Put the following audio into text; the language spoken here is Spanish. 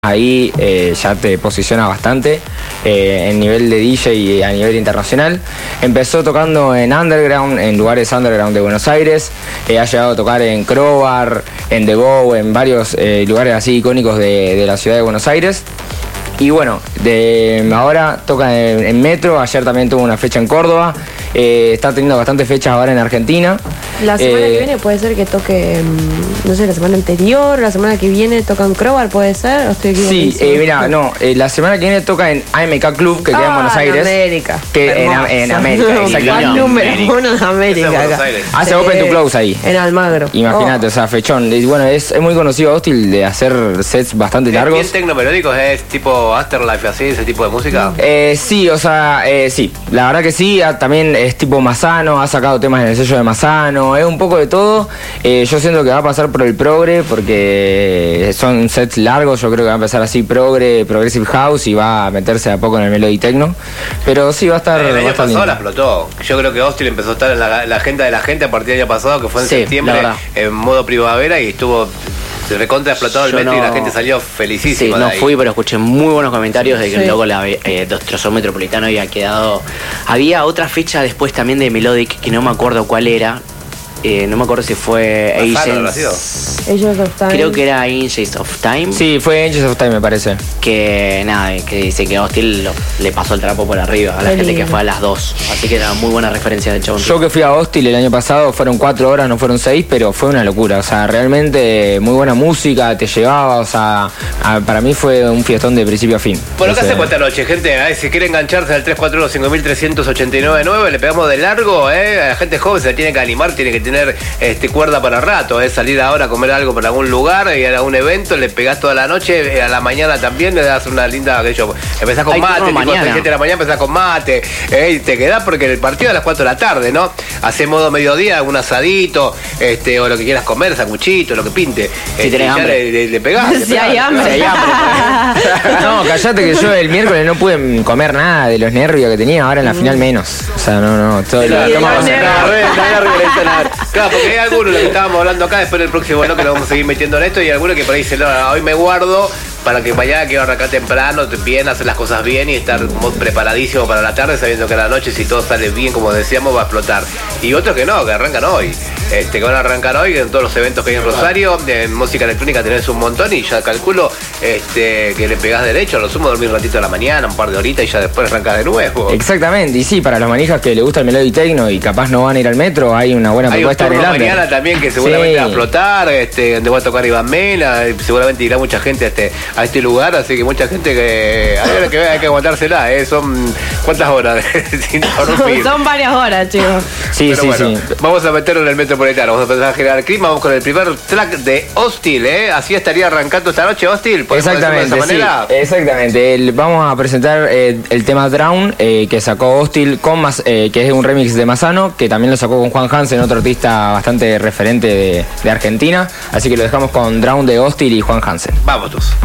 Ahí ya te posiciona bastante en nivel de DJ y a nivel internacional. Empezó tocando en underground, en lugares underground de Buenos Aires. Ha llegado a tocar en Crowbar, en The Go, en varios lugares así icónicos de la ciudad de Buenos Aires. Y bueno, ahora toca en Metro. Ayer también tuvo una fecha en Córdoba. Está teniendo bastantes fechas ahora en Argentina. La semana que viene puede ser que toque, no sé, la semana anterior, la semana que viene toca en Crowbar, ¿puede ser? ¿O estoy sí, mira, no, la semana que viene toca en AMK Club, que queda en Buenos Aires. América. Que en América, exactamente. Número uno de América acá. Hace Open to Close ahí. En Almagro. Imagínate, o sea, fechón. Y bueno, es muy conocido Hostil de hacer sets bastante largos. ¿Bien tecnomelódicos? ¿Es tipo Afterlife así, ese tipo de música? Sí, o sea, sí. La verdad que sí, también es tipo Mazzano, ha sacado temas en el sello de Mazzano, es un poco de todo. Yo siento que va a pasar por el progre, porque son sets largos. Yo creo que va a empezar así Progressive House y va a meterse a poco en el Melody Techno. Pero sí, va a estar. El año pasado lindo. la explotó. Yo creo que Hostil empezó a estar en la agenda de la gente a partir del año pasado, que fue en septiembre, en modo primavera, y estuvo recontra explotado el metro y la gente salió felicísima. Sí, no fui, pero escuché muy buenos comentarios de que el loco destrozó Metropolitano y había quedado. Había otra fecha después también de Melodic que no me acuerdo cuál era. No me acuerdo si fue Angels of Time. Creo que era Angels of Time. Sí, fue Angels of Time, me parece. Que nada, que dice que Hostil le pasó el trapo por arriba a la gente que fue a las 2. Así que era muy buena referencia de chabón. Yo que fui a Hostil el año pasado, fueron 4 horas, no fueron 6, pero fue una locura. O sea, realmente muy buena música, te llevaba, o sea, para mí fue un fiestón de principio a fin. Bueno, ¿qué hacemos esta noche, gente? Si quiere engancharse al 341-5389-9, le pegamos de largo, la gente joven se tiene que animar, tiene que tener cuerda para rato, salir ahora a comer algo por algún lugar y a algún evento, le pegás toda la noche, a la mañana también le das una linda, empezás con mate, tipo 7 de la mañana empezás con mate, y te quedás porque el partido es a las 4 de la tarde, ¿no? Hacés modo mediodía, un asadito, o lo que quieras comer, sanguchito, lo que pinte. Si tenés hambre. Le pegás. Si hay hambre. Si hay hambre. No, callate que yo el miércoles no pude comer nada de los nervios que tenía, ahora en la final menos. O sea, no, todo Claro, porque hay algunos, lo que estábamos hablando acá, después del próximo bloque lo vamos a seguir metiendo en esto, y algunos que por ahí dicen, no, hoy me guardo para que mañana quiero arrancar temprano, bien, hacer las cosas bien y estar preparadísimo para la tarde, sabiendo que a la noche, si todo sale bien como decíamos, va a explotar. Y otros que no, que arrancan hoy. Que van a arrancar hoy en todos los eventos que hay en Rosario. En música electrónica tenés un montón y ya calculo que le pegás derecho. A lo sumo dormir un ratito a la mañana, un par de horitas y ya después arrancás de nuevo. Exactamente, y sí, para los manijas que les gusta el Melody Techno y capaz no van a ir al metro, hay una buena propuesta en el under. Mañana también que seguramente va a explotar, donde va a tocar Iván Mena, seguramente irá mucha gente a este lugar, así que mucha gente que hay que aguantársela, son ¿cuántas horas sin dormir? Son varias horas, chicos. Sí, pero bueno, vamos a meterlo en el metropolitano, vamos a empezar a generar el clima, vamos con el primer track de Hostil, así estaría arrancando esta noche Hostil. Exactamente, de esa manera. Sí, exactamente. Vamos a presentar el tema Drown, que sacó Hostil que es un remix de Mazzano, que también lo sacó con Juan Hansen, otro artista bastante referente de Argentina, así que lo dejamos con Drown de Hostil y Juan Hansen. Vamos todos.